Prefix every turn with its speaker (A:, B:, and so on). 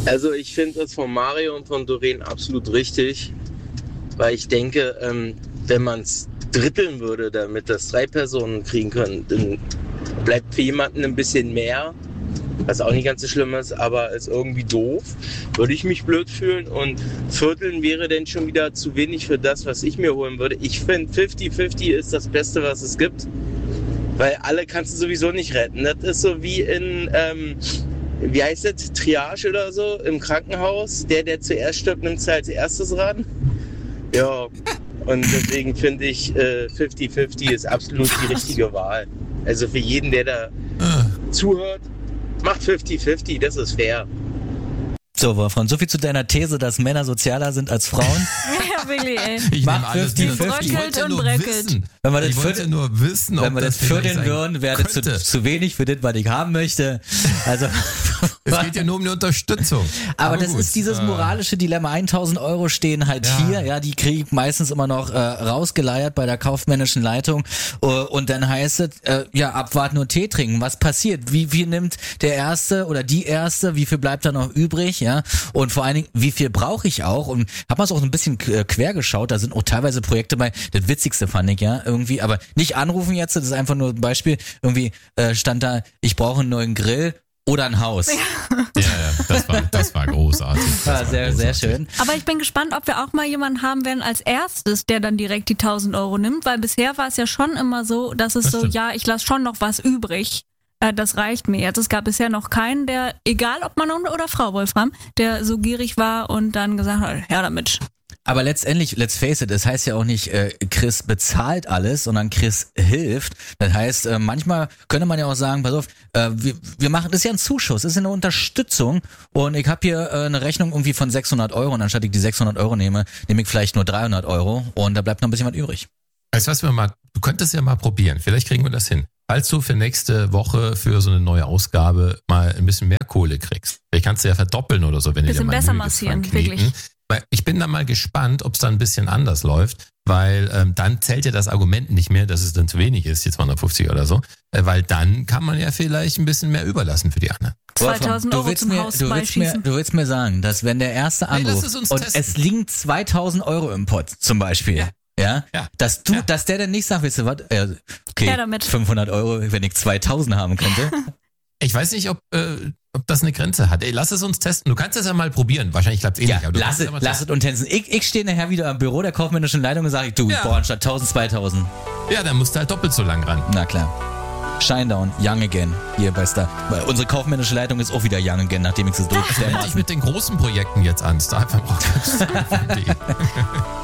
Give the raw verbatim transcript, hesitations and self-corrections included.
A: Also ich finde das von Mario und von Doreen absolut richtig, weil ich denke, ähm, wenn man es dritteln würde, damit das drei Personen kriegen können, dann bleibt für jemanden ein bisschen mehr, was auch nicht ganz so schlimm ist, aber ist irgendwie doof, würde ich mich blöd fühlen und Vierteln wäre dann schon wieder zu wenig für das, was ich mir holen würde. Ich finde fünfzig fünfzig ist das Beste, was es gibt, weil alle kannst du sowieso nicht retten. Das ist so wie in, ähm, wie heißt das, Triage oder so im Krankenhaus, der, der zuerst stirbt, nimmt es als erstes ran. Ja, und deswegen finde ich äh, fünfzig fünfzig ist absolut die richtige Wahl. Also für jeden, der da uh. zuhört, macht fünfzig fünfzig, das ist fair.
B: So, Wolfram, so viel zu deiner These, dass Männer sozialer sind als Frauen.
C: Ja, wirklich, ey.
D: Ich
B: Mach fünfzig fünfig.
C: Bröckelt und breckelt.
B: Wenn wir das,
D: ich wollte
B: viertel,
D: nur wissen, ob
B: wenn wir das, das vierteln würden, wäre das zu, zu wenig für das, was ich haben möchte. Also
D: es geht ja nur um die Unterstützung.
B: Aber, Aber das
D: gut.
B: ist dieses moralische Dilemma. tausend Euro stehen halt ja. hier, ja, die kriege ich meistens immer noch äh, rausgeleiert bei der kaufmännischen Leitung. Uh, und dann heißt es, äh, ja, abwarten und Tee trinken. Was passiert? Wie viel nimmt der Erste oder die Erste? Wie viel bleibt da noch übrig? Ja, und vor allen Dingen, wie viel brauche ich auch? Und hab mal so auch ein bisschen quer geschaut. Da sind auch teilweise Projekte bei. Das Witzigste fand ich, ja, irgendwie. Aber nicht anrufen jetzt, das ist einfach nur ein Beispiel. Irgendwie äh, stand da, ich brauche einen neuen Grill. Oder ein Haus.
D: Ja, ja, das war, das war großartig. Das
B: war
D: war
B: sehr,
D: großartig.
B: sehr schön.
C: Aber ich bin gespannt, ob wir auch mal jemanden haben werden als erstes, der dann direkt die tausend Euro nimmt, weil bisher war es ja schon immer so, dass es
D: Das
C: so,
D: stimmt.
C: ja, ich lasse schon noch was übrig. Äh, das reicht mir jetzt. Es gab bisher noch keinen, der, egal ob Mann oder Frau, Wolfram, der so gierig war und dann gesagt hat, ja damit.
B: Aber letztendlich, let's face it, das heißt ja auch nicht, äh, Chris bezahlt alles, sondern Chris hilft. Das heißt, äh, manchmal könnte man ja auch sagen, pass auf, äh, wir, wir machen, das ist ja ein Zuschuss, das ist ja eine Unterstützung und ich habe hier äh, eine Rechnung irgendwie von sechshundert Euro und anstatt ich die sechshundert Euro nehme, nehme ich vielleicht nur dreihundert Euro und da bleibt noch ein bisschen was übrig.
D: Weißt du was, wir mal, du könntest ja mal probieren, vielleicht kriegen wir das hin. Falls du für nächste Woche für so eine neue Ausgabe mal ein bisschen mehr Kohle kriegst, vielleicht kannst du ja verdoppeln oder so, wenn du dir mal
C: besser
D: Mühe gibst beim
C: massieren,
D: Kneten.
C: wirklich.
D: Weil ich bin da mal gespannt, ob es dann ein bisschen anders läuft, weil ähm, dann zählt ja das Argument nicht mehr, dass es dann zu wenig ist, die zweihundertfünfzig oder so, äh, weil dann kann man ja vielleicht ein bisschen mehr überlassen für die anderen.
C: zweitausend Euro zum
B: mir,
C: Haus
B: du willst, mir, du willst mir sagen, dass wenn der Erste
D: Hey, lass
B: anruft
D: es uns
B: und
D: testen.
B: es liegen zweitausend Euro im Pott zum Beispiel, ja, ja,
D: Ja.
B: dass du,
D: Ja.
B: dass der dann nicht sagt, weißt du was, äh, okay,
C: Ja, damit.
B: fünfhundert Euro, wenn ich zweitausend haben könnte.
D: Ich weiß nicht, ob, äh, ob das eine Grenze hat. Ey, lass es uns testen. Du kannst es ja mal probieren. Wahrscheinlich klappt es eh
B: Ja,
D: nicht. Aber du
B: lass
D: kannst
B: es,
D: ja mal
B: lass es und tänzen. Ich, ich stehe nachher wieder im Büro der kaufmännischen Leitung und sage, du,
D: Ja.
B: boah, anstatt tausend, zweitausend.
D: Ja, dann musst du halt doppelt so lang ran.
B: Na klar. Shinedown, Young Again, hier bei Star. Weil unsere kaufmännische Leitung ist auch wieder Young Again, nachdem ich es so
D: Meld dich
B: dermaßen
D: mit den großen Projekten jetzt an. Starfm.